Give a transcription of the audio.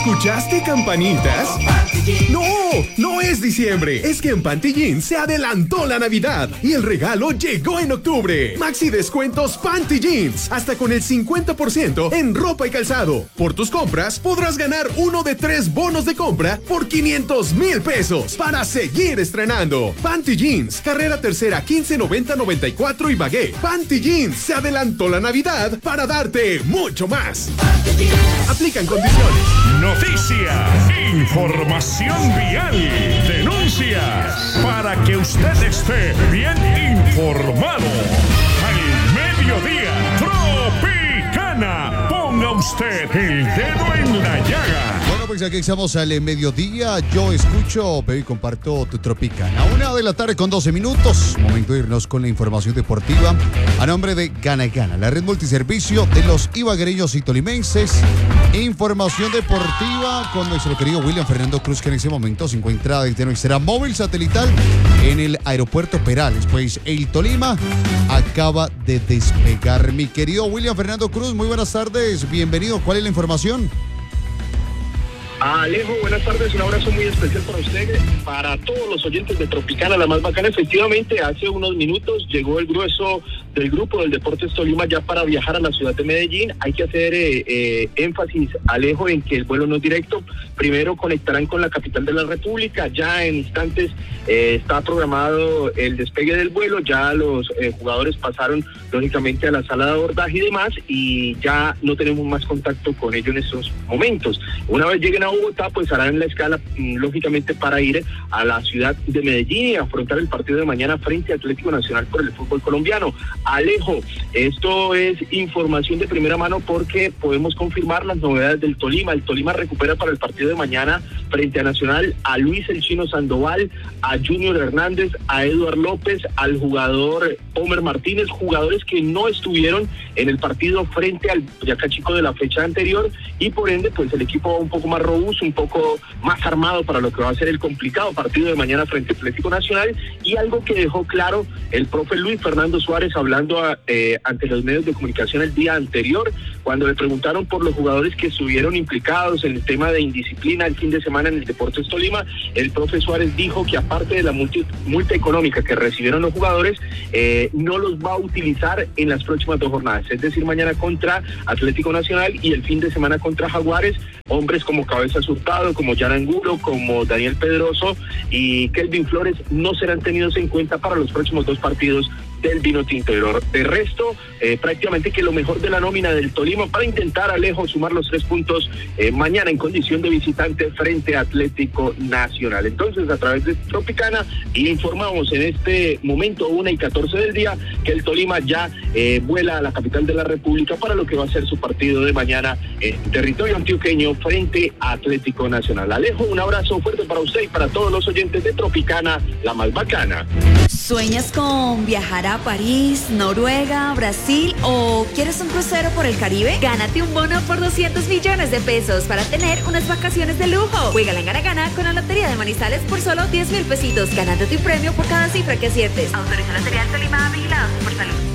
¿Escuchaste campanitas? No, no es diciembre. Es que en Pantillín se adelantó la Navidad y el regalo llegó en octubre. Maxi descuentos Pantillins, hasta con el 50% en ropa y calzado. Por tus compras podrás ganar uno de 3 bonos de compra por 500,000 pesos para seguir estrenando. Pantillins, carrera tercera 1590-94 y Bagué. Pantillins, se adelantó la Navidad para darte mucho más. Aplican condiciones. Noticias, información vial, denuncias, para que usted esté bien informado. Al mediodía, Tropicana, ponga usted el dedo en la llaga. Bueno, pues aquí estamos al mediodía. Yo escucho, veo y comparto tu Tropicana. 1:12 p.m. Momento de irnos con la información deportiva. A nombre de Gana y Gana, la red multiservicio de los ibaguereños y tolimenses. Información deportiva con nuestro querido William Fernando Cruz, que en ese momento se encuentra desde nuestra móvil satelital en el aeropuerto Perales. Pues el Tolima acaba de despegar. Mi querido William Fernando Cruz, muy buenas tardes. Bienvenido. ¿Cuál es la información? Alejo, buenas tardes, un abrazo muy especial para usted, para todos los oyentes de Tropicana, la más bacana. Efectivamente, hace unos minutos llegó el grueso del grupo del Deportes Tolima ya para viajar a la ciudad de Medellín. Hay que hacer énfasis, Alejo, en que el vuelo no es directo. Primero conectarán con la capital de la República, ya en instantes está programado el despegue del vuelo, ya los jugadores pasaron lógicamente a la sala de abordaje y demás, y ya no tenemos más contacto con ellos en estos momentos. Una vez lleguen a Bogotá, pues harán la escala, lógicamente, para ir a la ciudad de Medellín y afrontar el partido de mañana frente a Atlético Nacional por el fútbol colombiano. Alejo, esto es información de primera mano porque podemos confirmar las novedades del Tolima. El Tolima recupera para el partido de mañana frente a Nacional a Luis El Chino Sandoval, a Junior Hernández, a Eduard López, al jugador Homer Martínez, jugadores que no estuvieron en el partido frente al Boyacá Chico de la fecha anterior, y por ende pues el equipo va un poco más robusto, un poco más armado para lo que va a ser el complicado partido de mañana frente a Atlético Nacional. Y algo que dejó claro el profe Luis Fernando Suárez hablando ante los medios de comunicación el día anterior, cuando le preguntaron por los jugadores que estuvieron implicados en el tema de indisciplina el fin de semana en el Deportes Tolima, el profe Suárez dijo que aparte de la multa económica que recibieron los jugadores, no los va a utilizar en las próximas 2 jornadas, es decir, mañana contra Atlético Nacional y el fin de semana contra Jaguares. Hombres como Cabezas Hurtado, como Jan Angulo, como Daniel Pedroso y Kelvin Flores no serán tenidos en cuenta para los próximos 2 partidos del vino tinto. De resto, prácticamente que lo mejor de la nómina del Tolima para intentar, Alejo, sumar los 3 puntos mañana en condición de visitante frente a Atlético Nacional. Entonces, a través de Tropicana, informamos en este momento 1:14 del día que el Tolima ya vuela a la capital de la República para lo que va a ser su partido de mañana en territorio antioqueño frente a Atlético Nacional. Alejo, un abrazo fuerte para usted y para todos los oyentes de Tropicana, la más bacana. ¿Sueñas con viajar a París, Noruega, Brasil o quieres un crucero por el Caribe? Gánate un bono por 200 millones de pesos para tener unas vacaciones de lujo. Juega en Gana Gana con la Lotería de Manizales por solo 10,000 pesitos, ganándote un premio por cada cifra que aciertes. Autoriza Lotería del Tolima, vigilado por salud.